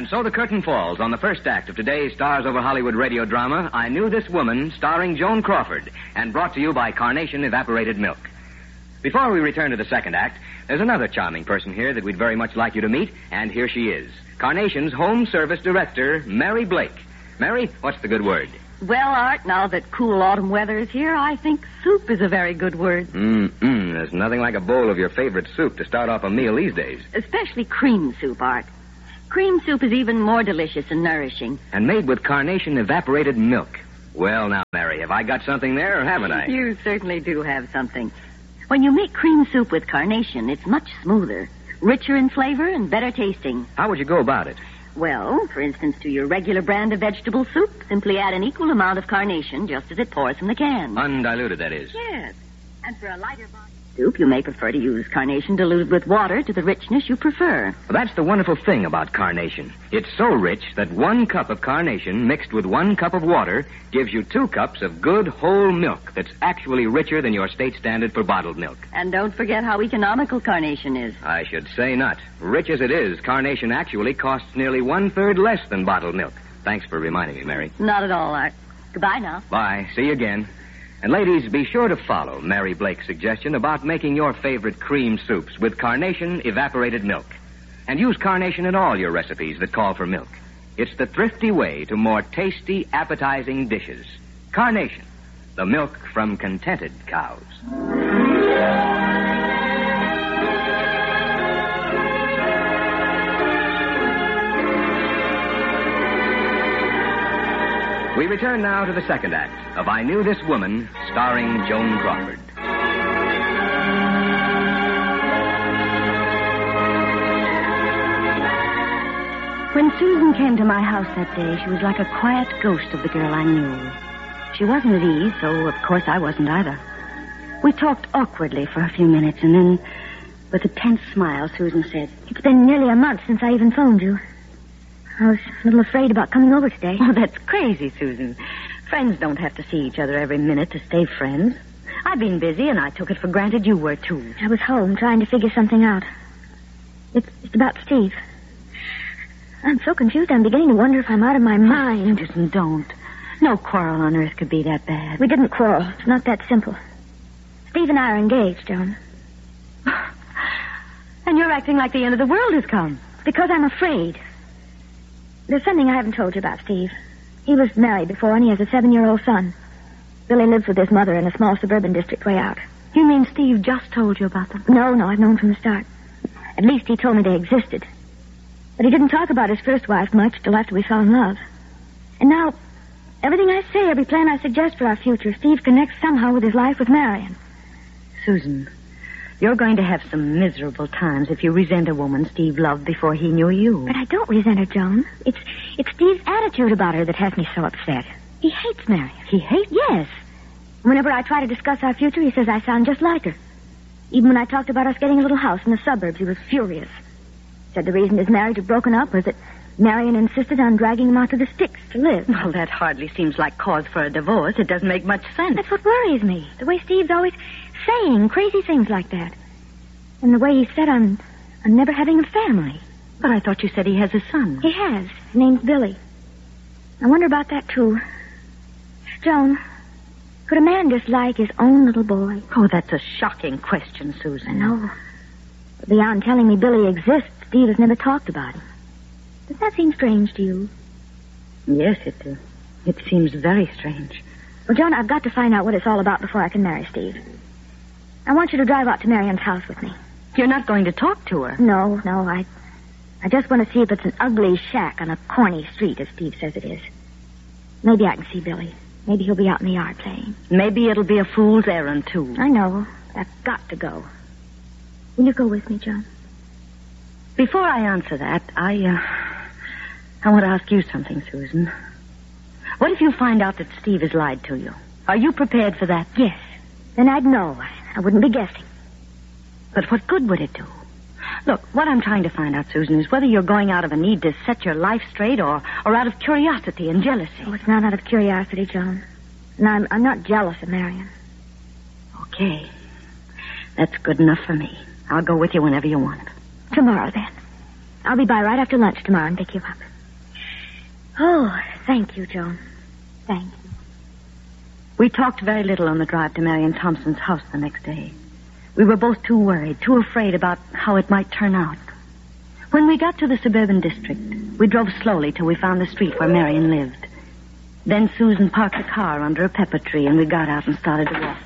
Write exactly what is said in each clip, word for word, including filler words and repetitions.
And so the curtain falls on the first act of today's Stars Over Hollywood radio drama, I Knew This Woman, starring Joan Crawford, and brought to you by Carnation Evaporated Milk. Before we return to the second act, there's another charming person here that we'd very much like you to meet, and here she is. Carnation's Home Service Director, Mary Blake. Mary, what's the good word? Well, Art, now that cool autumn weather is here, I think soup is a very good word. Mm-mm. There's nothing like a bowl of your favorite soup to start off a meal these days. Especially cream soup, Art. Cream soup is even more delicious and nourishing. And made with Carnation Evaporated Milk. Well, now, Mary, have I got something there, or haven't I? You certainly do have something. When you make cream soup with Carnation, it's much smoother, richer in flavor, and better tasting. How would you go about it? Well, for instance, to your regular brand of vegetable soup, simply add an equal amount of Carnation just as it pours from the can. Undiluted, that is. Yes. And for a lighter body soup, you may prefer to use Carnation diluted with water to the richness you prefer. Well, that's the wonderful thing about Carnation. It's so rich that one cup of Carnation mixed with one cup of water gives you two cups of good whole milk that's actually richer than your state standard for bottled milk. And don't forget how economical Carnation is. I should say not. Rich as it is, Carnation actually costs nearly one-third less than bottled milk. Thanks for reminding me, Mary. Not at all, Art. Goodbye now. Bye. See you again. And ladies, be sure to follow Mary Blake's suggestion about making your favorite cream soups with Carnation Evaporated Milk. And use Carnation in all your recipes that call for milk. It's the thrifty way to more tasty, appetizing dishes. Carnation, the milk from contented cows. We return now to the second act of I Knew This Woman, starring Joan Crawford. When Susan came to my house that day, she was like a quiet ghost of the girl I knew. She wasn't at ease, so of course I wasn't either. We talked awkwardly for a few minutes, and then, with a tense smile, Susan said, "It's been nearly a month since I even phoned you. I was a little afraid about coming over today." "Oh, that's crazy, Susan. Friends don't have to see each other every minute to stay friends. I've been busy, and I took it for granted you were, too." I was home trying to figure something out. It's, it's about Steve. I'm so confused, I'm beginning to wonder if I'm out of my mind. Susan, don't. No quarrel on earth could be that bad. We didn't quarrel. It's not that simple. Steve and I are engaged, Joan. And you're acting like the end of the world has come. Because I'm afraid. There's something I haven't told you about Steve. He was married before, and he has a seven-year-old son. Billy lives with his mother in a small suburban district way out. You mean Steve just told you about them? No, no, I've known from the start. At least he told me they existed. But he didn't talk about his first wife much till after we fell in love. And now, everything I say, every plan I suggest for our future, Steve connects somehow with his life with Marion. Susan, you're going to have some miserable times if you resent a woman Steve loved before he knew you. But I don't resent her, Joan. It's it's Steve's attitude about her that has me so upset. He hates Marion. He hates? Yes. Whenever I try to discuss our future, he says I sound just like her. Even when I talked about us getting a little house in the suburbs, he was furious. Said the reason his marriage had broken up was that Marion insisted on dragging him out to the sticks to live. Well, that hardly seems like cause for a divorce. It doesn't make much sense. That's what worries me. The way Steve's always saying crazy things like that. And the way he said on, on never having a family. But I thought you said he has a son. He has. His name's Billy. I wonder about that, too. Joan, could a man dislike his own little boy? Oh, that's a shocking question, Susan. I know. But beyond telling me Billy exists, Steve has never talked about him. Does that seem strange to you? Yes, it uh, it seems very strange. Well, Joan, I've got to find out what it's all about before I can marry Steve. I want you to drive out to Marion's house with me. You're not going to talk to her? No, no, I... I just want to see if it's an ugly shack on a corny street, as Steve says it is. Maybe I can see Billy. Maybe he'll be out in the yard playing. Maybe it'll be a fool's errand, too. I know. I've got to go. Will you go with me, John? Before I answer that, I, uh... I want to ask you something, Susan. What if you find out that Steve has lied to you? Are you prepared for that? Yes. Then I'd know. I wouldn't be guessing. But what good would it do? Look, what I'm trying to find out, Susan, is whether you're going out of a need to set your life straight or, or out of curiosity and jealousy. Oh, it's not out of curiosity, John. And I'm, I'm not jealous of Marion. Okay. That's good enough for me. I'll go with you whenever you want. Tomorrow, then. I'll be by right after lunch tomorrow and pick you up. Oh, thank you, Joan. Thank you. We talked very little on the drive to Marion Thompson's house the next day. We were both too worried, too afraid about how it might turn out. When we got to the suburban district, we drove slowly till we found the street where Marion lived. Then Susan parked the car under a pepper tree, and we got out and started to walk.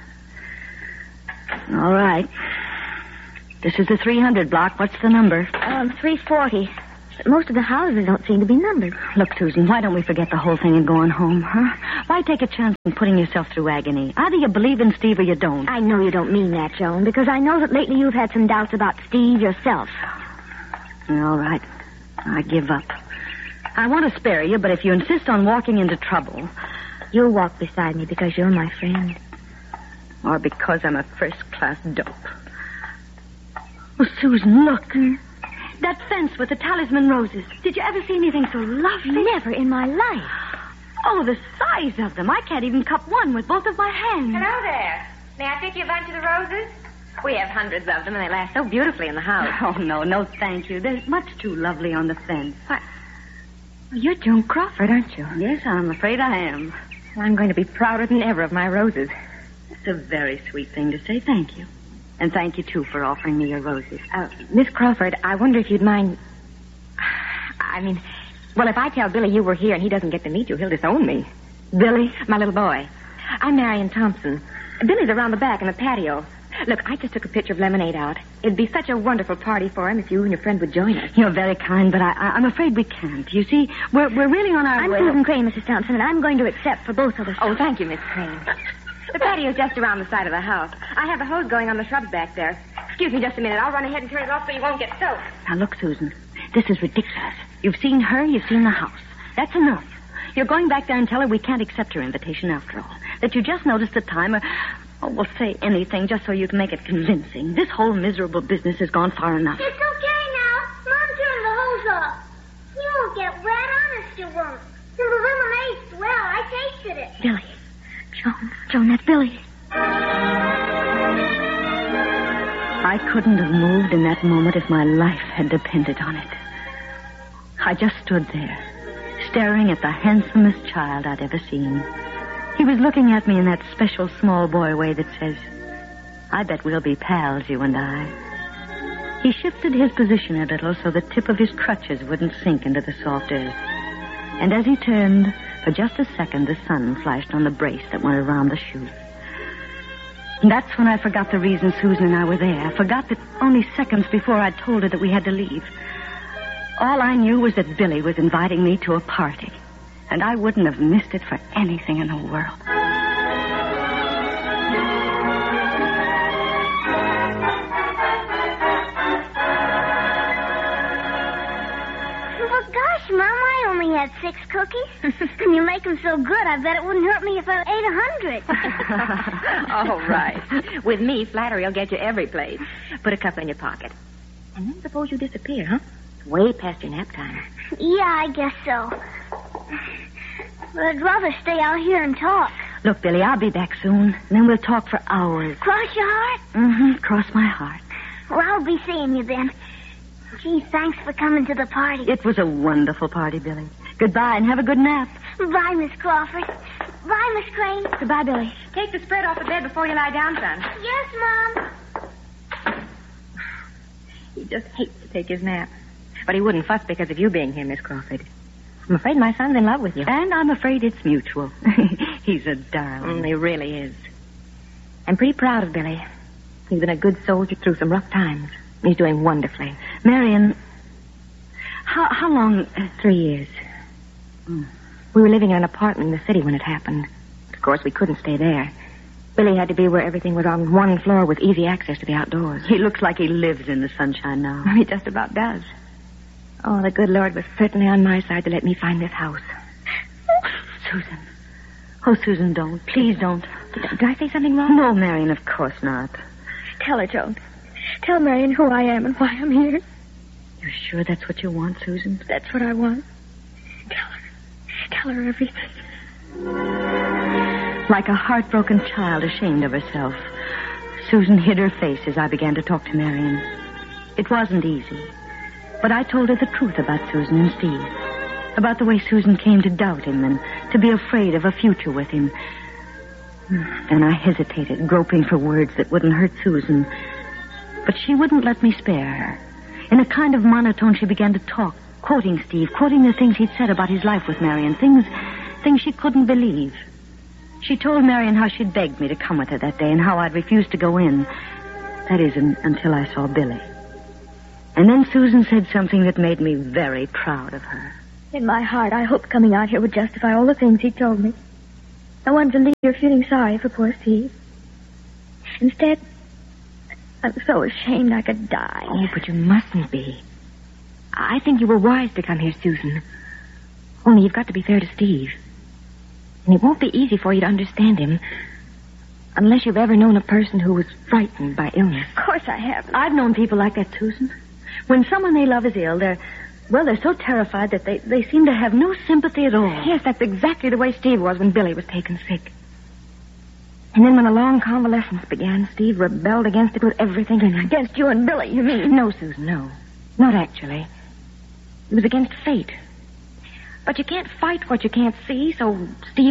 All right. This is the three hundred block. What's the number? Um, three forty. But most of the houses don't seem to be numbered. Look, Susan, why don't we forget the whole thing and go on home, huh? Why take a chance in putting yourself through agony? Either you believe in Steve or you don't. I know you don't mean that, Joan, because I know that lately you've had some doubts about Steve yourself. All right. I give up. I want to spare you, but if you insist on walking into trouble... You'll walk beside me because you're my friend. Or because I'm a first-class dope. Oh, Susan, look. Hmm? That fence with the talisman roses. Did you ever see anything so lovely? Never in my life. Oh, the size of them. I can't even cup one with both of my hands. Hello there. May I pick you a bunch of the roses? We have hundreds of them, and they last so beautifully in the house. Oh, no, no, thank you. They're much too lovely on the fence. What? Well, you're Joan Crawford, aren't you? Yes, I'm afraid I am. Well, I'm going to be prouder than ever of my roses. It's a very sweet thing to say. Thank you. And thank you, too, for offering me your roses. Uh, Miss Crawford, I wonder if you'd mind... I mean, well, if I tell Billy you were here and he doesn't get to meet you, he'll disown me. Billy? My little boy. I'm Marion Thompson. Billy's around the back in the patio. Look, I just took a pitcher of lemonade out. It'd be such a wonderful party for him if you and your friend would join us. You're very kind, but I, I, I'm afraid we can't. You see, we're, we're really on our I'm way... I'm Susan Crane, Missus Thompson, and I'm going to accept for both of us. Oh, thank you, Miss Crane. The patio's just around the side of the house. I have the hose going on the shrubs back there. Excuse me just a minute. I'll run ahead and turn it off so you won't get soaked. Now, look, Susan. This is ridiculous. You've seen her, you've seen the house. That's enough. You're going back there and tell her we can't accept her invitation after all. That you just noticed the time, or, oh, well, say anything just so you can make it convincing. This whole miserable business has gone far enough. It's okay now. Mom turned the hose off. You won't get wet, honest you won't. The lemonade's swell. I tasted it. Billy. Joan. Joan, that's Billy. I couldn't have moved in that moment if my life had depended on it. I just stood there, staring at the handsomest child I'd ever seen. He was looking at me in that special small boy way that says, I bet we'll be pals, you and I. He shifted his position a little so the tip of his crutches wouldn't sink into the soft earth. And as he turned, for just a second, the sun flashed on the brace that went around the shoe. And that's when I forgot the reason Susan and I were there. I forgot that only seconds before I'd told her that we had to leave. All I knew was that Billy was inviting me to a party. And I wouldn't have missed it for anything in the world. Well, gosh, Mom, I only had six cookies. And you make them so good, I bet it wouldn't hurt me if I ate a hundred. All right. With me, flattery will get you every place. Put a couple in your pocket. And then suppose you disappear, huh? Way past your nap time. Yeah, I guess so. But I'd rather stay out here and talk. Look, Billy, I'll be back soon. And then we'll talk for hours. Cross your heart? Mm-hmm, cross my heart. Well, I'll be seeing you then. Gee, thanks for coming to the party. It was a wonderful party, Billy. Goodbye and have a good nap. Bye, Miss Crawford. Bye, Miss Crane. Goodbye, Billy. Take the spread off the bed before you lie down, son. Yes, Mom. He just hates to take his nap. But he wouldn't fuss because of you being here, Miss Crawford. I'm afraid my son's in love with you. And I'm afraid it's mutual. He's a darling. Mm, he really is. I'm pretty proud of Billy. He's been a good soldier through some rough times. He's doing wonderfully. Marion, how how long? Uh, three years. Mm. We were living in an apartment in the city when it happened. Of course, we couldn't stay there. Billy had to be where everything was on one floor with easy access to the outdoors. He looks like he lives in the sunshine now. He just about does. Oh, the good Lord was certainly on my side to let me find this house. Susan. Oh, Susan, don't. Please don't. Did, did I say something wrong? No, Marion, of course not. Tell her, Joan. Tell Marion who I am and why I'm here. You're sure that's what you want, Susan? That's what I want. Tell her. Tell her everything. Like a heartbroken child ashamed of herself, Susan hid her face as I began to talk to Marion. It wasn't easy. But I told her the truth about Susan and Steve. about the way Susan came to doubt him and to be afraid of a future with him. Then I hesitated, groping for words that wouldn't hurt Susan. But she wouldn't let me spare her. In a kind of monotone, she began to talk, quoting Steve, quoting the things he'd said about his life with Marion, things, things she couldn't believe. She told Marion how she'd begged me to come with her that day and how I'd refused to go in. That is, un- until I saw Billy. And then Susan said something that made me very proud of her. In my heart, I hoped coming out here would justify all the things he told me. I wanted to leave here feeling sorry for poor Steve. Instead, I'm so ashamed I could die. Oh, but you mustn't be. I think you were wise to come here, Susan. Only you've got to be fair to Steve. And it won't be easy for you to understand him unless you've ever known a person who was frightened by illness. Of course I haven't. I've known people like that, Susan. When someone they love is ill, they're, well, they're so terrified that they, they seem to have no sympathy at all. Yes, that's exactly the way Steve was when Billy was taken sick. And then when the long convalescence began, Steve rebelled against it with everything in him. Against you and Billy, you mean? No, Susan, no. Not actually. It was against fate. But you can't fight what you can't see, so Steve